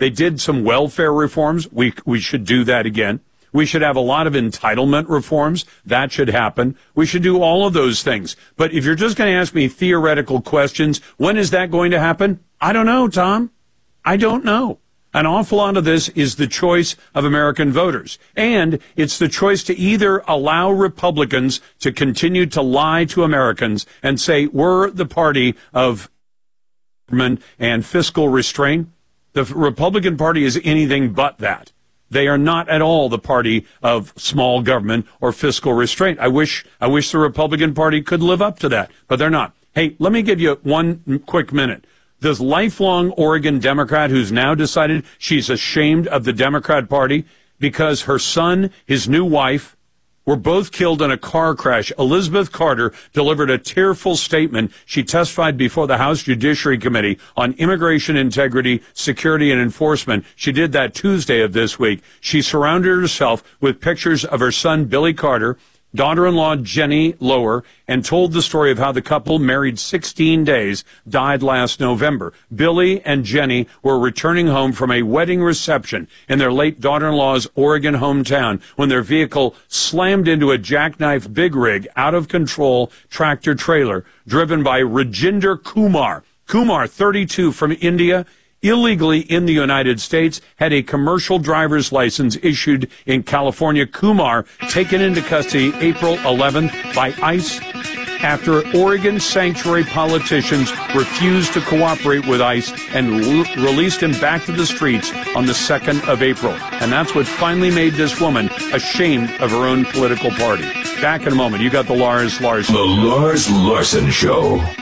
They did some welfare reforms. We should do that again. We should have a lot of entitlement reforms. That should happen. We should do all of those things. But if you're just going to ask me theoretical questions, when is that going to happen? I don't know, Tom. I don't know. An awful lot of this is the choice of American voters. And it's the choice to either allow Republicans to continue to lie to Americans and say we're the party of government and fiscal restraint. The Republican Party is anything but that. They are not at all the party of small government or fiscal restraint. I wish the Republican Party could live up to that, but they're not. Hey, let me give you one quick minute. This lifelong Oregon Democrat who's now decided she's ashamed of the Democrat Party because her son, his new wife, were both killed in a car crash. Elizabeth Carter delivered a tearful statement. She testified before the House Judiciary Committee on immigration integrity, security, and enforcement. She did that Tuesday of this week. She surrounded herself with pictures of her son, Billy Carter, daughter-in-law Jenny Lower, and told the story of how the couple, married 16 days, died last November. Billy and Jenny were returning home from a wedding reception in their late daughter-in-law's Oregon hometown when their vehicle slammed into a jackknife big rig, out-of-control tractor-trailer driven by Rajinder Kumar. Kumar, 32, from India, illegally in the United States, had a commercial driver's license issued in California. Kumar taken into custody April 11th by ICE after Oregon sanctuary politicians refused to cooperate with ICE and released him back to the streets on the 2nd of April. And that's what finally made this woman ashamed of her own political party. Back in a moment. You got the Lars Larson. The Lars Larson Show.